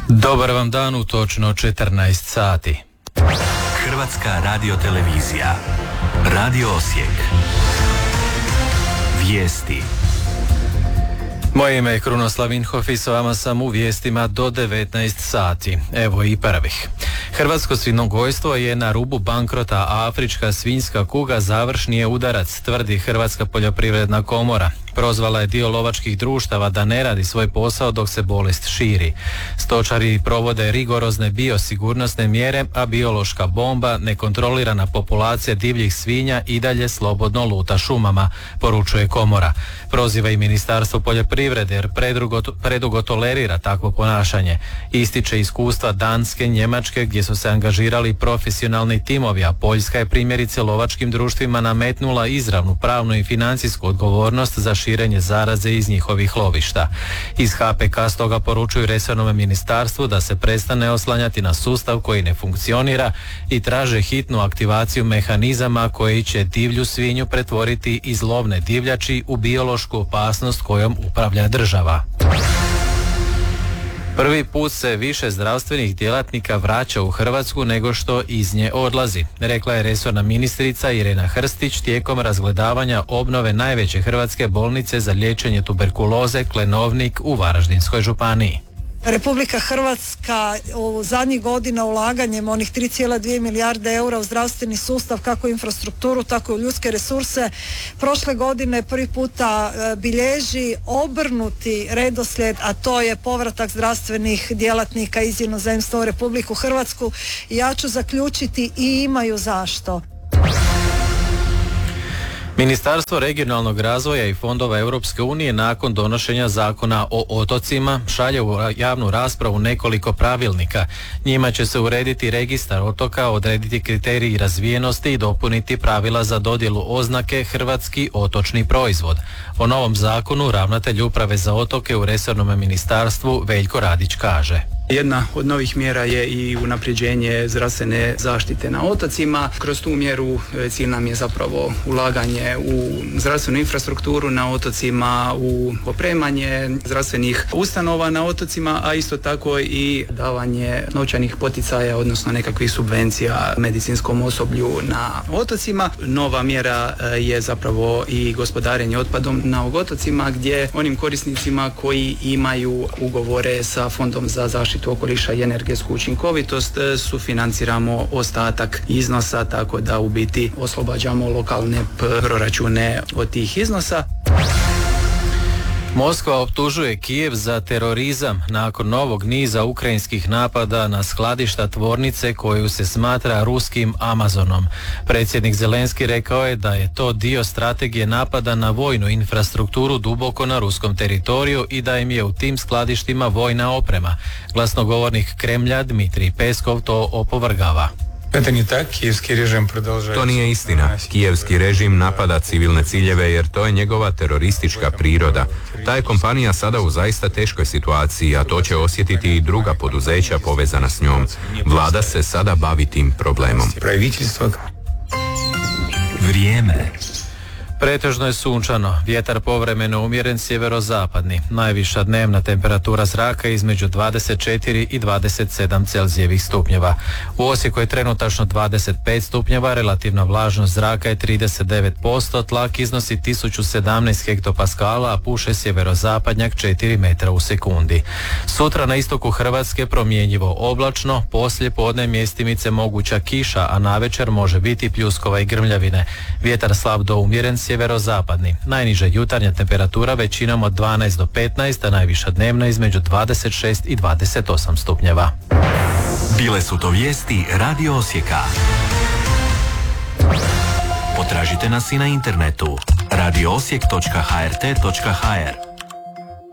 Dobar vam dan u točno 14 sati. Hrvatska radiotelevizija. Radio Osijek. Vijesti. Moje ime je Krunoslav Inhof i s vama sam u vijestima do 19 sati. Evo i prvih. Hrvatsko svinjogojstvo je na rubu bankrota, a afrička svinjska kuga završni je udarac, tvrdi Hrvatska poljoprivredna komora. Prozvala je dio lovačkih društava da ne radi svoj posao dok se bolest širi. Stočari provode rigorozne biosigurnosne mjere, a biološka bomba, nekontrolirana populacija divljih svinja i dalje slobodno luta šumama, poručuje komora. Proziva i Ministarstvo poljoprivrede jer predugo tolerira takvo ponašanje. Ističe iskustva Danske, Njemačke gdje su se angažirali profesionalni timovi, a Poljska je primjerice lovačkim društvima nametnula izravnu pravnu i financijsku odgovornost za širenje zaraze iz njihovih lovišta. Iz HPK stoga poručuju resornom ministarstvu da se prestane oslanjati na sustav koji ne funkcionira i traže hitnu aktivaciju mehanizama koji će divlju svinju pretvoriti iz lovne divljači u biološku opasnost kojom upravlja država. Prvi put se više zdravstvenih djelatnika vraća u Hrvatsku nego što iz nje odlazi, rekla je resorna ministrica Irena Hrstić tijekom razgledavanja obnove najveće hrvatske bolnice za liječenje tuberkuloze Klenovnik u Varaždinskoj županiji. Republika Hrvatska u zadnjih godina ulaganjem onih 3,2 milijarde eura u zdravstveni sustav, kako u infrastrukturu, tako i u ljudske resurse, prošle godine prvi puta bilježi obrnuti redoslijed, a to je povratak zdravstvenih djelatnika iz inozemstva u Republiku Hrvatsku. I ja ću zaključiti, i imaju zašto. Ministarstvo regionalnog razvoja i fondova Europske unije nakon donošenja zakona o otocima šalje u javnu raspravu nekoliko pravilnika. Njima će se urediti registar otoka, odrediti kriteriji razvijenosti i dopuniti pravila za dodjelu oznake hrvatski otočni proizvod. O novom zakonu ravnatelj uprave za otoke u resornom ministarstvu Veljko Radić kaže: Jedna od novih mjera je i unapređenje zdravstvene zaštite na otocima. Kroz tu mjeru cilj nam je zapravo ulaganje u zdravstvenu infrastrukturu na otocima, u opremanje zdravstvenih ustanova na otocima, a isto tako i davanje novčanih poticaja, odnosno nekakvih subvencija medicinskom osoblju na otocima. Nova mjera je zapravo i gospodarenje otpadom na otocima, gdje onim korisnicima koji imaju ugovore sa Fondom za zaštitu okoliša i energetsku učinkovitost sufinanciramo ostatak iznosa, tako da u biti oslobađamo lokalne proračune od tih iznosa. Moskva optužuje Kijev za terorizam nakon novog niza ukrajinskih napada na skladišta tvornice koju se smatra ruskim Amazonom. Predsjednik Zelenski rekao je da je to dio strategije napada na vojnu infrastrukturu duboko na ruskom teritoriju i da im je u tim skladištima vojna oprema. Glasnogovornik Kremlja Dmitrij Peskov to opovrgava. To nije istina. Kijevski režim napada civilne ciljeve jer to je njegova teroristička priroda. Ta je kompanija sada u zaista teškoj situaciji, a to će osjetiti i druga poduzeća povezana s njom. Vlada se sada bavi tim problemom. Vrijeme. Pretežno je sunčano, vjetar povremeno umjeren sjeverozapadni. Najviša dnevna temperatura zraka između 24 i 27 Celzijevih stupnjeva. U Osijeku je trenutačno 25 stupnjeva, relativna vlažnost zraka je 39%, tlak iznosi 1017 hektopaskala, a puše sjeverozapadnjak 4 metra u sekundi. Sutra na istoku Hrvatske promjenjivo oblačno, poslije podne mjestimice moguća kiša, a navečer može biti pljuskova i grmljavine. Vjetar slab do umjeren sjeverozapadni. Najniža jutarnja temperatura većinom od 12 do 15, a najviša dnevna između 26 i 28 stupnjeva. Bile su to vijesti Radio Osijeka. Potražite nas i na internetu radioosijek.hrt.hr.